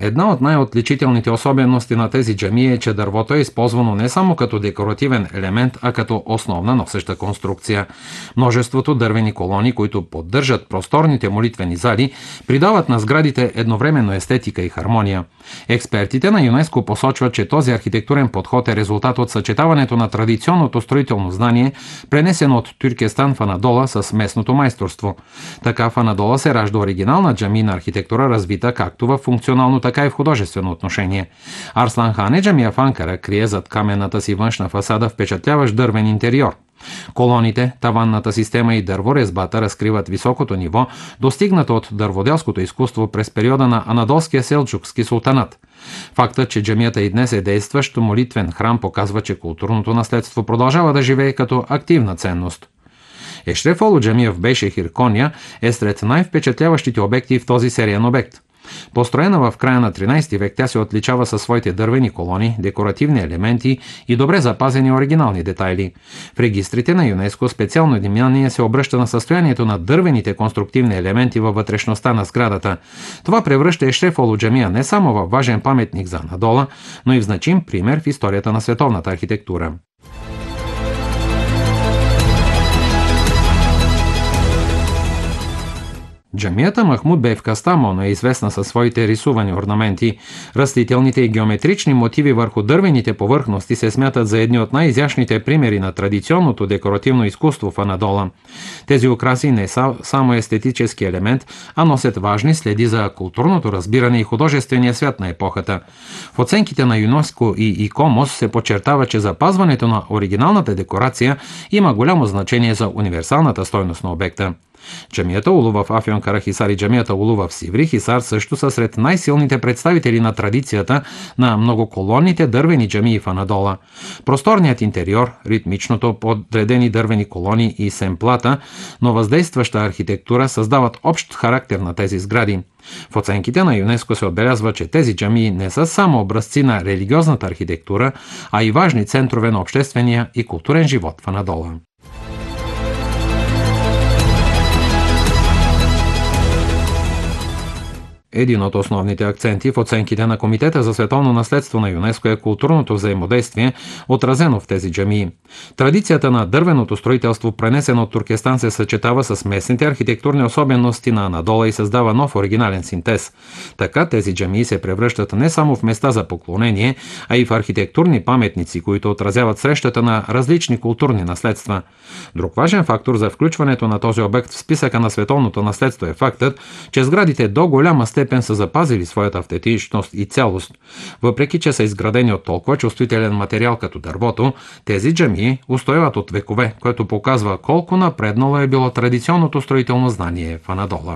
Една от най-отличителните особености на тези джамии е, че дървото е използвано не само като декоративен елемент, а като основна носеща конструкция. Множеството дървени колони, които поддържат просторните молитвени зали, придават на сградите едновременно естетика и хармония. Експертите на ЮНЕСКО посочват, че този архитектурен подход е резултат от съчетаването на традиционното строително знание, пренесено от Тюркестан в Анадола с местното майсторство. Така в Анадола се ражда оригинална джамийна архитектура, развита както в функционално, така и в художествено отношение. Арслан Хан е джамия в Анкара, крие зад каменната си външна фасада впечатляващ дървен интериор. Колоните, таванната система и дърворезбата разкриват високото ниво, достигнато от дърводелското изкуство през периода на Анадолския селджукски султанат. Фактът, че джамията и днес е действащ молитвен храм, показва, че културното наследство продължава да живее като активна ценност. Ешреф-Олу джамия в Бейшехир, Коня, е сред най-впечатляващите обекти в този сериен обект. Построена в края на 13 век, тя се отличава със своите дървени колони, декоративни елементи и добре запазени оригинални детайли. В регистрите на ЮНЕСКО специално внимание се обръща на състоянието на дървените конструктивни елементи във вътрешността на сградата. Това превръща Ешреф-Олу джамия не само във важен паметник за Анадола, но и в значим пример в историята на световната архитектура. Джамията Махмуд бей в Кастамоно е известна със своите рисувани орнаменти. Растителните и геометрични мотиви върху дървените повърхности се смятат за едни от най-изящните примери на традиционното декоративно изкуство в Анадола. Тези украси не са само естетически елемент, а носят важни следи за културното разбиране и художествения свят на епохата. В оценките на ЮНЕСКО и ИКОМОС се подчертава, че запазването на оригиналната декорация има голямо значение за универсалната стойност на обекта. Джамията Улу в Афьон Карахисар и джамията Улу в Сиври Хисар също са сред най-силните представители на традицията на многоколонните дървени джамии в Анадола. Просторният интериор, ритмичното подредени дървени колони и семплата, но въздействаща архитектура създават общ характер на тези сгради. В оценките на ЮНЕСКО се отбелязва, че тези джамии не са само образци на религиозната архитектура, а и важни центрове на обществения и културен живот в Анадола. Един от основните акценти в оценките на Комитета за световно наследство на ЮНЕСКО е културното взаимодействие, отразено в тези джамии. Традицията на дървеното строителство, пренесено от Туркестан, се съчетава с местните архитектурни особености на Анадола и създава нов оригинален синтез. Така тези джамии се превръщат не само в места за поклонение, а и в архитектурни паметници, които отразяват срещата на различни културни наследства. Друг важен фактор за включването на този обект в списъка на световното наследство е фактът, че сградите до голяма степен са запазили своята автентичност и цялост. Въпреки че са изградени от толкова чувствителен материал като дървото, тези джамии устояват от векове, което показва колко напреднало е било традиционното строително знание в Анадола.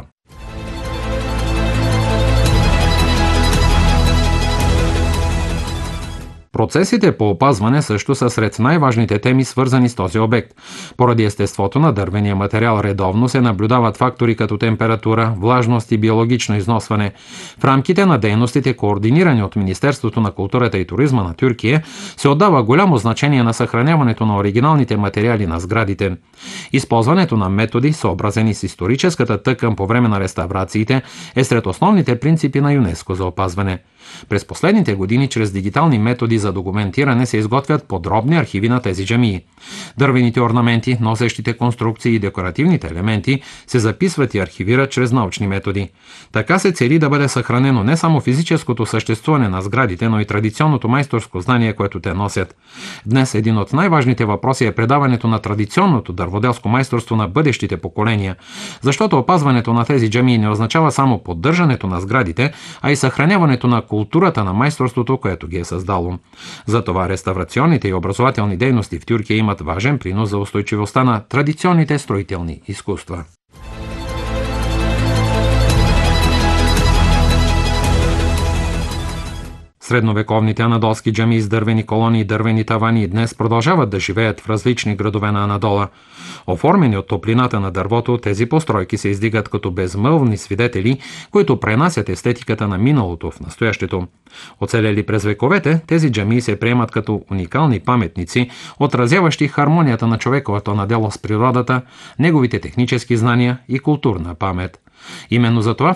Процесите по опазване също са сред най-важните теми, свързани с този обект. Поради естеството на дървения материал редовно се наблюдават фактори като температура, влажност и биологично износване. В рамките на дейностите, координирани от Министерството на културата и туризма на Тюркия, се отдава голямо значение на съхраняването на оригиналните материали на сградите. Използването на методи, съобразени с историческата тъкан по време на реставрациите, е сред основните принципи на ЮНЕСКО за опазване. През последните години чрез дигитални методи за документиране се изготвят подробни архиви на тези джамии. Дървените орнаменти, носещите конструкции и декоративните елементи се записват и архивират чрез научни методи. Така се цели да бъде съхранено не само физическото съществуване на сградите, но и традиционното майсторско знание, което те носят. Днес един от най-важните въпроси е предаването на традиционното дърводелско майсторство на бъдещите поколения, защото опазването на тези джамии не означава само поддържането на сградите, а и съхраняването на културата на майсторството, което ги е създало. Затова реставрационните и образователни дейности в Тюркия имат важен принос за устойчивостта на традиционните строителни изкуства. Средновековните анадолски джамии с дървени колони и дървени тавани днес продължават да живеят в различни градове на Анадола. Оформени от топлината на дървото, тези постройки се издигат като безмълвни свидетели, които пренасят естетиката на миналото в настоящето. Оцелели през вековете, тези джамии се приемат като уникални паметници, отразяващи хармонията на човековото надело с природата, неговите технически знания и културна памет. Именно за това